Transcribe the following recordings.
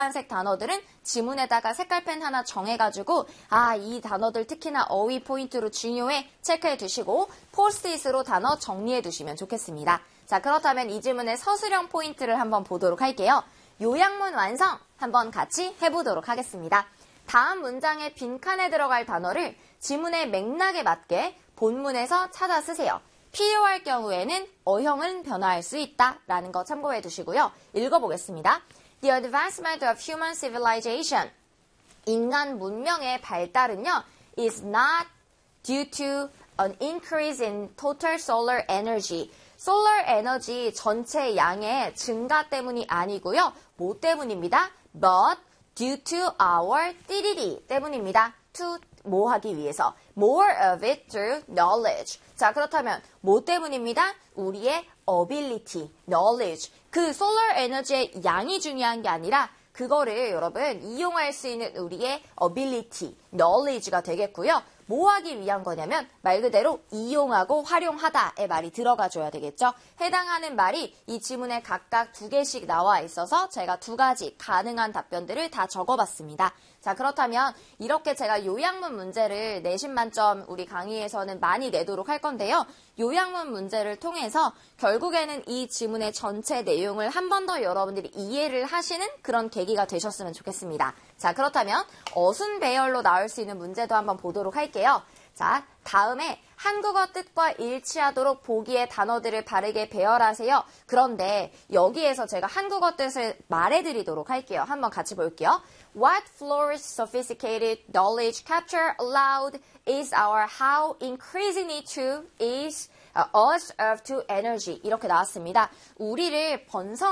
빨간색 단어들은 지문에다가 색깔펜 하나 정해가지고 이 단어들 특히나 어휘 포인트로 중요해 체크해 두시고 포스트잇으로 단어 정리해 두시면 좋겠습니다. 자, 그렇다면 이 지문의 서술형 포인트를 한번 보도록 할게요. 요약문 완성 한번 같이 해보도록 하겠습니다. 다음 문장의 빈칸에 들어갈 단어를 지문의 맥락에 맞게 본문에서 찾아 쓰세요. 필요할 경우에는 어형은 변화할 수 있다라는 거 참고해 두시고요. 읽어보겠습니다. The advancement of human civilization, 인간 문명의 발달은요, is not due to an increase in total solar energy. solar energy 전체 양의 증가 때문이 아니고요. 뭐 때문입니다? But due to our 띠리리 때문입니다. to 뭐 하기 위해서. More of it through knowledge. 자, 그렇다면 뭐 때문입니다? 우리의 ability, knowledge. 그 solar energy의 양이 중요한 게 아니라 그거를 여러분 이용할 수 있는 우리의 ability, knowledge가 되겠고요. 뭐 하기 위한 거냐면 말 그대로 이용하고 활용하다의 말이 들어가줘야 되겠죠. 해당하는 말이 이 지문에 각각 2개씩 나와 있어서 제가 2가지 가능한 답변들을 다 적어봤습니다. 자, 그렇다면 이렇게 제가 요약문 문제를 내신 만점 우리 강의에서는 많이 내도록 할 건데요. 요약문 문제를 통해서 결국에는 이 지문의 전체 내용을 한 번 더 여러분들이 이해를 하시는 그런 계기가 되셨으면 좋겠습니다. 자, 그렇다면 어순 배열로 나올 수 있는 문제도 한번 보도록 할게요. 자, 다음에 한국어 뜻과 일치하도록 보기의 단어들을 바르게 배열하세요. 그런데 여기에서 제가 한국어 뜻을 말해드리도록 할게요. 한번 같이 볼게요. What flourish sophisticated knowledge capture aloud is our how increasing it to is us of to energy. 이렇게 나왔습니다. 우리를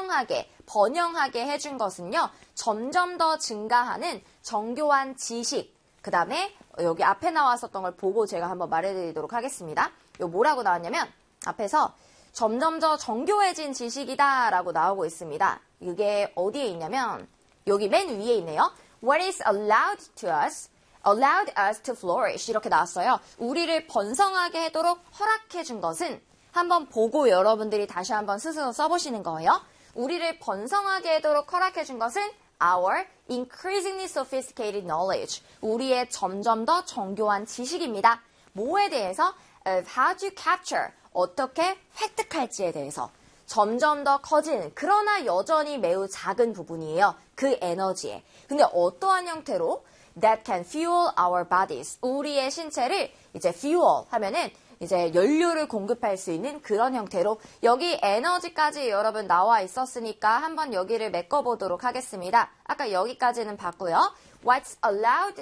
번영하게 해준 것은요. 점점 더 증가하는 정교한 지식. 그 다음에 여기 앞에 나왔었던 걸 보고 제가 한번 말해드리도록 하겠습니다. 요 뭐라고 나왔냐면 앞에서 점점 더 정교해진 지식이다 라고 나오고 있습니다. 이게 어디에 있냐면 여기 맨 위에 있네요. What is allowed us to flourish 이렇게 나왔어요. 우리를 번성하게 하도록 허락해준 것은 한번 보고 여러분들이 다시 한번 스스로 써보시는 거예요. 우리를 번성하게 하도록 허락해준 것은 our increasingly sophisticated knowledge. 우리의 점점 더 정교한 지식입니다. 뭐에 대해서? How to capture. 어떻게 획득할지에 대해서. 점점 더 커지는 그러나 여전히 매우 작은 부분이에요. 그 에너지에. 근데 어떠한 형태로? That can fuel our bodies. 우리의 신체를 이제 fuel 하면은 이제 연료를 공급할 수 있는 그런 형태로 여기 에너지까지 여러분 나와 있었으니까 한번 여기를 메꿔보도록 하겠습니다. 아까 여기까지는 봤고요. What's allowed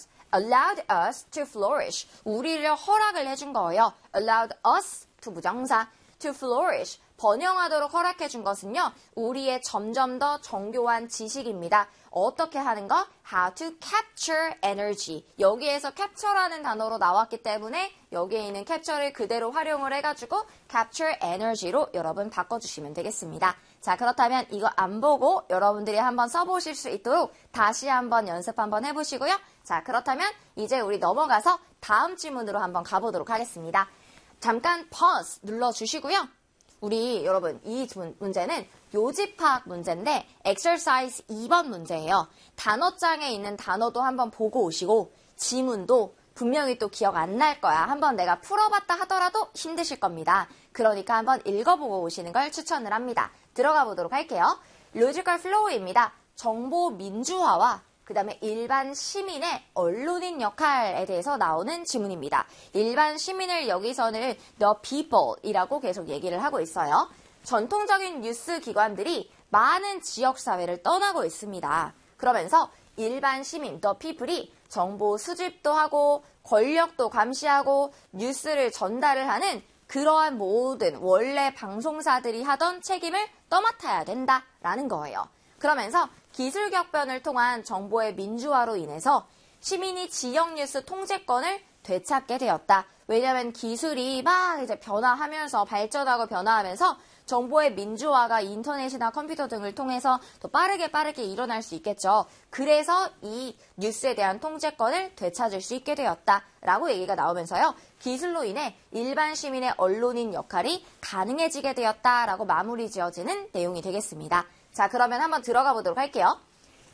us to flourish. 우리를 허락을 해준 거예요. Allowed us to 부정사 to flourish. 번영하도록 허락해준 것은요. 우리의 점점 더 정교한 지식입니다. 어떻게 하는 거? How to capture energy. 여기에서 capture라는 단어로 나왔기 때문에 여기에 있는 capture를 그대로 활용을 해가지고 capture energy로 여러분 바꿔주시면 되겠습니다. 자, 그렇다면 이거 안 보고 여러분들이 한번 써보실 수 있도록 다시 한번 연습 한번 해보시고요. 자, 그렇다면 이제 우리 넘어가서 다음 질문으로 한번 가보도록 하겠습니다. 잠깐 pause 눌러주시고요. 우리 여러분 이 문제는 요집학 문제인데 exercise 2번 문제예요. 단어장에 있는 단어도 한번 보고 오시고 지문도 분명히 또 기억 안 날 거야. 한번 내가 풀어봤다 하더라도 힘드실 겁니다. 그러니까 한번 읽어보고 오시는 걸 추천을 합니다. 들어가 보도록 할게요. logical flow입니다. 정보 민주화와 그 다음에 일반 시민의 언론인 역할에 대해서 나오는 지문입니다. 일반 시민을 여기서는 the people이라고 계속 얘기를 하고 있어요. 전통적인 뉴스 기관들이 많은 지역사회를 떠나고 있습니다. 그러면서 일반 시민, the people이 정보 수집도 하고 권력도 감시하고 뉴스를 전달을 하는 그러한 모든 원래 방송사들이 하던 책임을 떠맡아야 된다라는 거예요. 그러면서 기술 격변을 통한 정보의 민주화로 인해서 시민이 지역 뉴스 통제권을 되찾게 되었다. 왜냐하면 기술이 막 이제 변화하면서 발전하고 변화하면서 정보의 민주화가 인터넷이나 컴퓨터 등을 통해서 더 빠르게 일어날 수 있겠죠. 그래서 이 뉴스에 대한 통제권을 되찾을 수 있게 되었다라고 얘기가 나오면서요. 기술로 인해 일반 시민의 언론인 역할이 가능해지게 되었다라고 마무리 지어지는 내용이 되겠습니다. 자, 그러면 한번 들어가 보도록 할게요.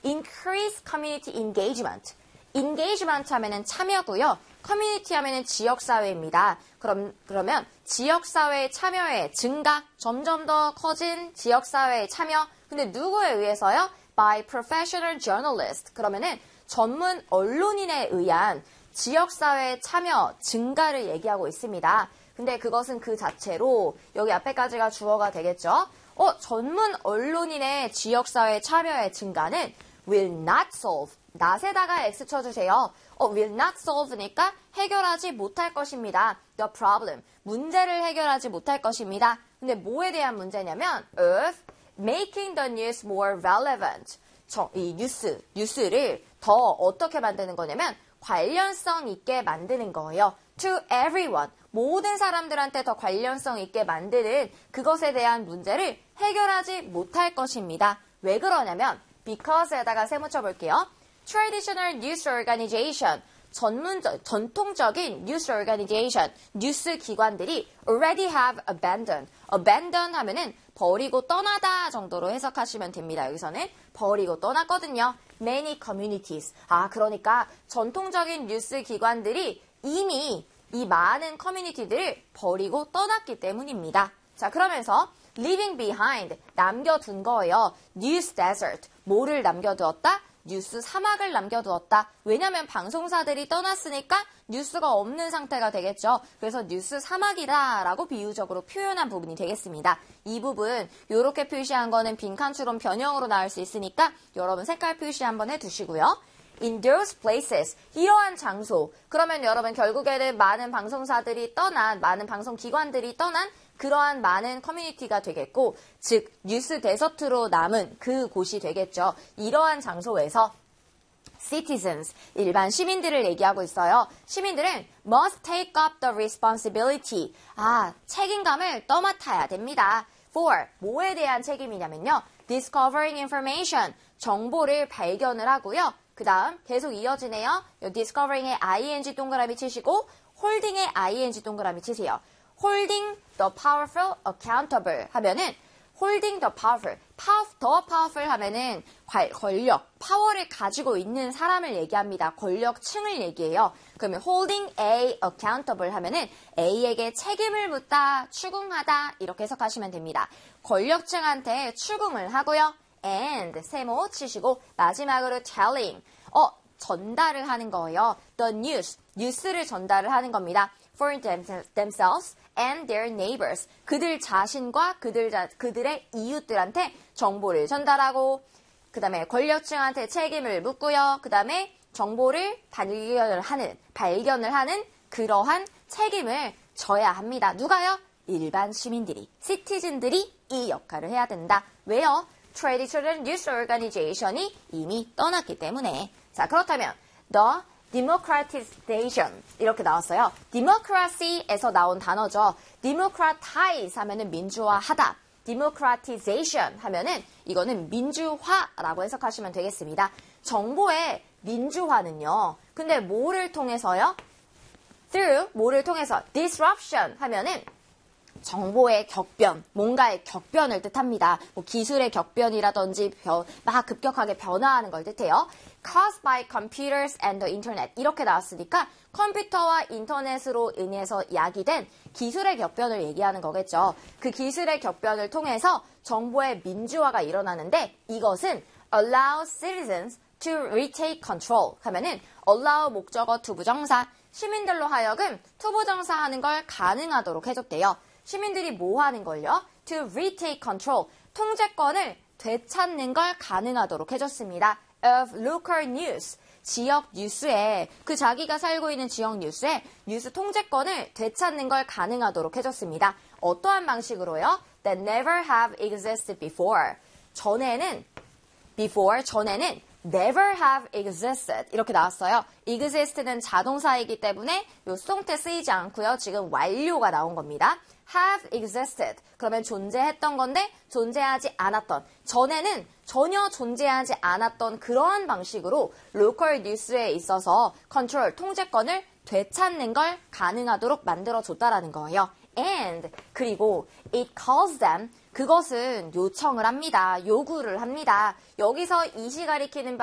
increase community engagement. engagement 하면은 참여고요. community 하면은 지역사회입니다. 그러면 지역사회의 참여의 증가, 점점 더 커진 지역사회의 참여. 근데 누구에 의해서요? By professional journalists. 그러면은 전문 언론인에 의한 지역사회의 참여 증가를 얘기하고 있습니다. 근데 그것은 그 자체로 여기 앞에까지가 주어가 되겠죠. 전문 언론인의 지역사회 참여의 증가는 will not solve. not에다가 x 쳐주세요. will not solve니까 해결하지 못할 것입니다. the problem. 문제를 해결하지 못할 것입니다. 근데 뭐에 대한 문제냐면 of making the news more relevant. 이 뉴스를 더 어떻게 만드는 거냐면 관련성 있게 만드는 거예요. to everyone. 모든 사람들한테 더 관련성 있게 만드는 그것에 대한 문제를 해결하지 못할 것입니다. 왜 그러냐면 because에다가 세묻혀 볼게요. Traditional news organization. 전통적인 news organization, 뉴스 기관들이 already have abandoned. abandon 하면은 버리고 떠나다 정도로 해석하시면 됩니다. 여기서는 버리고 떠났거든요. many communities. 그러니까 전통적인 뉴스 기관들이 이미 이 많은 커뮤니티들을 버리고 떠났기 때문입니다. 자, 그러면서 leaving behind, 남겨둔 거예요. news desert, 뭐를 남겨두었다? 뉴스 사막을 남겨두었다. 왜냐하면 방송사들이 떠났으니까 뉴스가 없는 상태가 되겠죠. 그래서 뉴스 사막이다라고 비유적으로 표현한 부분이 되겠습니다. 이 부분 이렇게 표시한 거는 빈칸추론 변형으로 나올 수 있으니까 여러분 색깔 표시 한번 해두시고요. In those places, 이러한 장소. 그러면 여러분 결국에는 많은 방송사들이 떠난, 많은 방송기관들이 떠난 그러한 많은 커뮤니티가 되겠고, 즉 뉴스 데서트로 남은 그 곳이 되겠죠. 이러한 장소에서 citizens, 일반 시민들을 얘기하고 있어요. 시민들은 must take up the responsibility. 책임감을 떠맡아야 됩니다. For, 뭐에 대한 책임이냐면요. discovering information, 정보를 발견을 하고요. 그 다음 계속 이어지네요. discovering에 ing 동그라미 치시고 holding에 ing 동그라미 치세요. holding the powerful accountable 하면은 holding the powerful, the powerful 하면은 권력, 파워를 가지고 있는 사람을 얘기합니다. 권력층을 얘기해요. 그러면 holding A accountable 하면은 A에게 책임을 묻다, 추궁하다 이렇게 해석하시면 됩니다. 권력층한테 추궁을 하고요. and 세모 치시고 마지막으로 telling, 전달을 하는 거예요. the news, 뉴스를 전달을 하는 겁니다. for themselves and their neighbors. 그들 자신과 그들의 이웃들한테 정보를 전달하고 그 다음에 권력층한테 책임을 묻고요. 그 다음에 정보를 발견을 하는 그러한 책임을 져야 합니다. 누가요? 일반 시민들이, 시티즌들이 이 역할을 해야 된다. 왜요? Traditional News Organization이 이미 떠났기 때문에. 자, 그렇다면 the democratization 이렇게 나왔어요. democracy에서 나온 단어죠. democratize 하면은 민주화하다. democratization 하면은 이거는 민주화라고 해석하시면 되겠습니다. 정보의 민주화는요. 근데 뭐를 통해서요? through 뭐를 통해서 disruption 하면은 정보의 격변, 뭔가의 격변을 뜻합니다. 기술의 격변이라든지 막 급격하게 변화하는 걸 뜻해요. Caused by computers and the internet 이렇게 나왔으니까 컴퓨터와 인터넷으로 인해서 야기된 기술의 격변을 얘기하는 거겠죠. 그 기술의 격변을 통해서 정보의 민주화가 일어나는데 이것은 allow citizens to retake control 하면은 allow 목적어 투부정사 시민들로 하여금 투부정사하는 걸 가능하도록 해줬대요. 시민들이 뭐 하는 걸요? To retake control, 통제권을 되찾는 걸 가능하도록 해줬습니다. Of local news, 지역 뉴스에, 그 자기가 살고 있는 지역 뉴스에 뉴스 통제권을 되찾는 걸 가능하도록 해줬습니다. 어떠한 방식으로요? That never have existed before. 전에는 never have existed 이렇게 나왔어요. exist는 자동사이기 때문에 요 수동태 쓰이지 않고요. 지금 완료가 나온 겁니다. have existed 그러면 존재했던 건데 존재하지 않았던 전에는 전혀 존재하지 않았던 그러한 방식으로 로컬 뉴스에 있어서 컨트롤 통제권을 되찾는 걸 가능하도록 만들어줬다라는 거예요. And 그리고 it calls them 그것은 요청을 합니다. 요구를 합니다. 여기서 이시 가리키는